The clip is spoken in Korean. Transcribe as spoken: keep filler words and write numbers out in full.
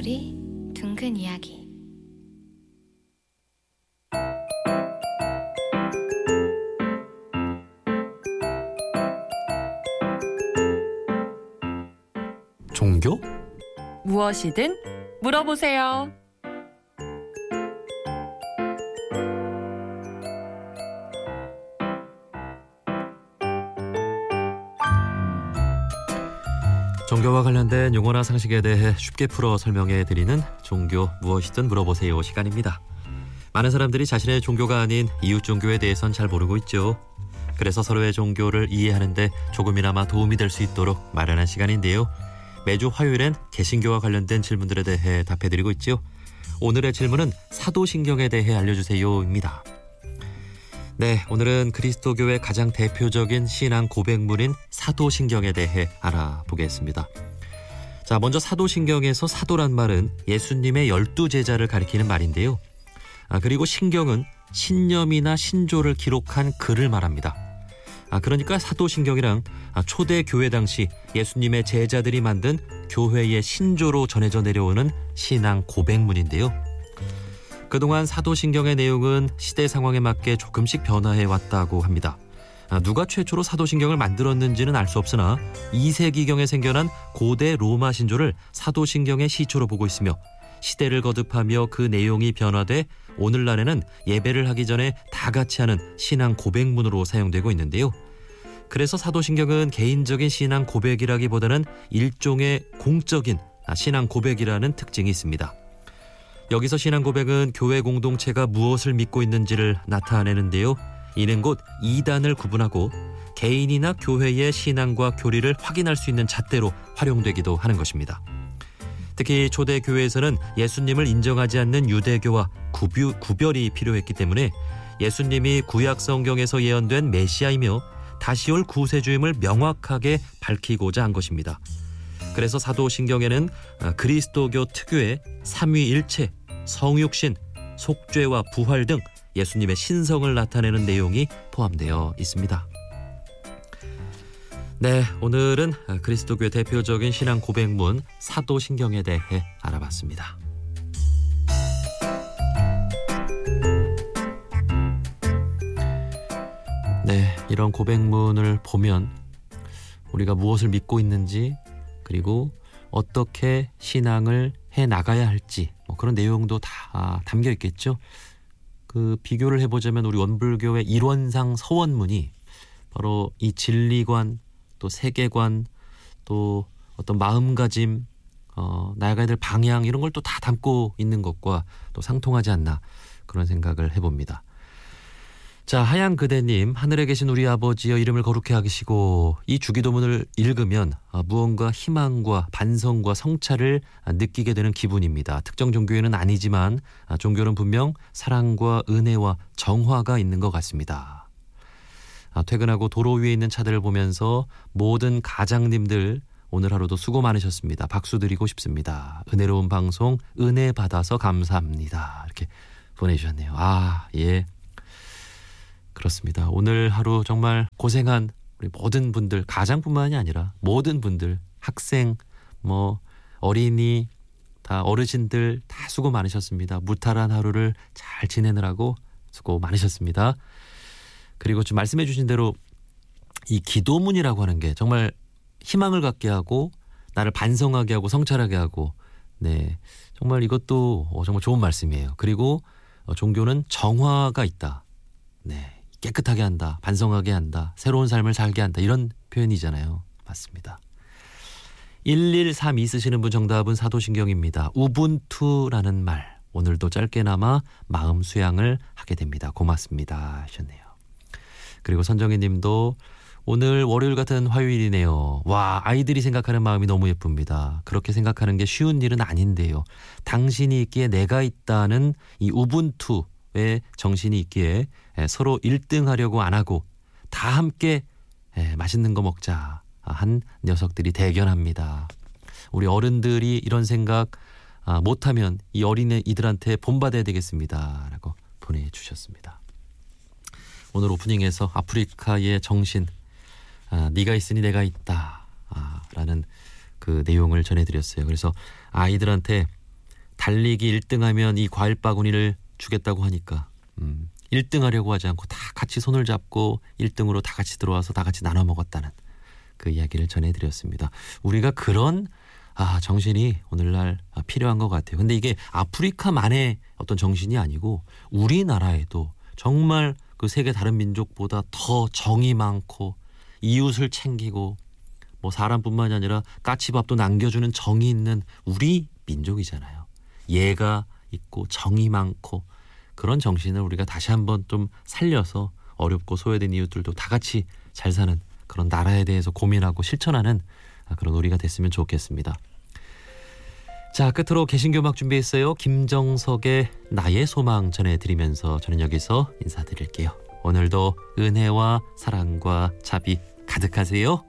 아이들이 둥근 이야기. 종교? 무엇이든 물어보세요. 종교와 관련된 용어나 상식에 대해 쉽게 풀어 설명해 드리는 종교 무엇이든 물어보세요 시간입니다. 많은 사람들이 자신의 종교가 아닌 이웃 종교에 대해선 잘 모르고 있죠. 그래서 서로의 종교를 이해하는 데 조금이나마 도움이 될 수 있도록 마련한 시간인데요. 매주 화요일엔 개신교와 관련된 질문들에 대해 답해드리고 있죠. 오늘의 질문은 사도신경에 대해 알려주세요입니다. 네, 오늘은 그리스도교의 가장 대표적인 신앙 고백문인 사도신경에 대해 알아보겠습니다. 자, 먼저 사도신경에서 사도란 말은 예수님의 열두 제자를 가리키는 말인데요. 아, 그리고 신경은 신념이나 신조를 기록한 글을 말합니다. 아, 그러니까 사도신경이랑 초대 교회 당시 예수님의 제자들이 만든 교회의 신조로 전해져 내려오는 신앙 고백문인데요. 그동안 사도신경의 내용은 시대 상황에 맞게 조금씩 변화해 왔다고 합니다. 아, 누가 최초로 사도신경을 만들었는지는 알 수 없으나 이 세기경에 생겨난 고대 로마 신조를 사도신경의 시초로 보고 있으며 시대를 거듭하며 그 내용이 변화돼 오늘날에는 예배를 하기 전에 다 같이 하는 신앙 고백문으로 사용되고 있는데요. 그래서 사도신경은 개인적인 신앙 고백이라기보다는 일종의 공적인 신앙 고백이라는 특징이 있습니다. 여기서 신앙 고백은 교회 공동체가 무엇을 믿고 있는지를 나타내는데요. 이는 곧 이단을 구분하고 개인이나 교회의 신앙과 교리를 확인할 수 있는 잣대로 활용되기도 하는 것입니다. 특히 초대 교회에서는 예수님을 인정하지 않는 유대교와 구뷰, 구별이 필요했기 때문에 예수님이 구약 성경에서 예언된 메시아이며 다시 올 구세주임을 명확하게 밝히고자 한 것입니다. 그래서 사도신경에는 그리스도교 특유의 삼위일체, 성육신, 속죄와 부활 등 예수님의 신성을 나타내는 내용이 포함되어 있습니다. 네, 오늘은 그리스도교의 대표적인 신앙 고백문 사도신경에 대해 알아봤습니다. 네, 이런 고백문을 보면 우리가 무엇을 믿고 있는지 그리고 어떻게 신앙을 해나가야 할지 뭐 그런 내용도 다 담겨 있겠죠. 그 비교를 해보자면 우리 원불교의 일원상 서원문이 바로 이 진리관 또 세계관 또 어떤 마음가짐 어, 나아가야 될 방향 이런 걸 또 다 담고 있는 것과 또 상통하지 않나 그런 생각을 해봅니다. 자, 하양 그대님, 하늘에 계신 우리 아버지여 이름을 거룩해 하시고 이 주기도문을 읽으면 무언가 희망과 반성과 성찰을 느끼게 되는 기분입니다. 특정 종교에는 아니지만 종교는 분명 사랑과 은혜와 정화가 있는 것 같습니다. 퇴근하고 도로 위에 있는 차들을 보면서 모든 가장님들 오늘 하루도 수고 많으셨습니다. 박수 드리고 싶습니다. 은혜로운 방송 은혜 받아서 감사합니다. 이렇게 보내주셨네요. 아, 예. 그렇습니다. 오늘 하루 정말 고생한 우리 모든 분들, 가장뿐만이 아니라 모든 분들, 학생, 뭐 어린이, 다 어르신들 다 수고 많으셨습니다. 무탈한 하루를 잘 지내느라고 수고 많으셨습니다. 그리고 좀 말씀해 주신 대로 이 기도문이라고 하는 게 정말 희망을 갖게 하고 나를 반성하게 하고 성찰하게 하고 네, 정말 이것도 정말 좋은 말씀이에요. 그리고 종교는 정화가 있다. 네. 깨끗하게 한다, 반성하게 한다, 새로운 삶을 살게 한다 이런 표현이잖아요. 맞습니다. 일일삼이 쓰시는 분 정답은 사도신경입니다. 우분투라는 말 오늘도 짧게나마 마음 수양을 하게 됩니다. 고맙습니다 하셨네요. 그리고 선정희 님도 오늘 월요일 같은 화요일이네요. 와, 아이들이 생각하는 마음이 너무 예쁩니다. 그렇게 생각하는 게 쉬운 일은 아닌데요. 당신이 있기에 내가 있다는 이 우분투 의 정신이 있기에 서로 일 등 하려고 안 하고 다 함께 맛있는 거 먹자 한 녀석들이 대견합니다. 우리 어른들이 이런 생각 못하면 이 어린이들한테 본받아야 되겠습니다 라고 보내주셨습니다. 오늘 오프닝에서 아프리카의 정신 네가 있으니 내가 있다 라는 그 내용을 전해드렸어요. 그래서 아이들한테 달리기 일 등 하면 이 과일 바구니를 주겠다고 하니까 음, 일 등 하려고 하지 않고 다 같이 손을 잡고 일 등으로 다 같이 들어와서 다 같이 나눠 먹었다는 그 이야기를 전해드렸습니다. 우리가 그런 아, 정신이 오늘날 필요한 것 같아요. 근데 이게 아프리카만의 어떤 정신이 아니고 우리나라에도 정말 그 세계 다른 민족보다 더 정이 많고 이웃을 챙기고 뭐 사람뿐만이 아니라 까치밥도 남겨주는 정이 있는 우리 민족이잖아요. 예가 있고 정이 많고 그런 정신을 우리가 다시 한번 좀 살려서 어렵고 소외된 이웃들도 다 같이 잘 사는 그런 나라에 대해서 고민하고 실천하는 그런 우리가 됐으면 좋겠습니다. 자, 끝으로 개신교 음악 준비했어요. 김정석의 나의 소망 전해드리면서 저는 여기서 인사드릴게요. 오늘도 은혜와 사랑과 자비 가득하세요.